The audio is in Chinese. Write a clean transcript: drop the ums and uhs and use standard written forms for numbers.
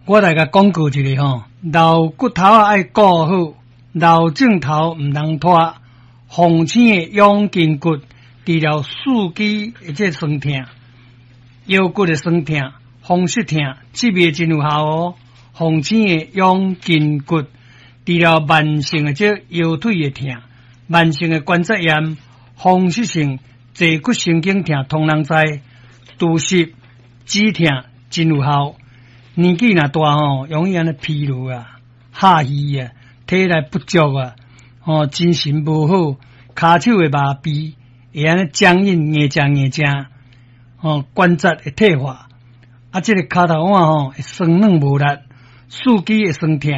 我来甲讲过一个吼，老骨头爱顾好，老镜头毋通拖。风醒的养筋骨，除了四肢的这酸痛、腰骨的酸痛、风湿痛，这味真有效哦。风醒的养筋骨，除了慢性的这腰腿的痛、慢性的关节炎、风湿性坐骨神经痛，通人知。除湿止痛真有效。年纪若大吼，容易安尼疲劳啊、下虚啊、体力不足啊，精神无好，骹手会麻痹，会安尼僵硬、硬正，关节会退化，啊，这个骹头腕会酸软无力，四肢会酸痛。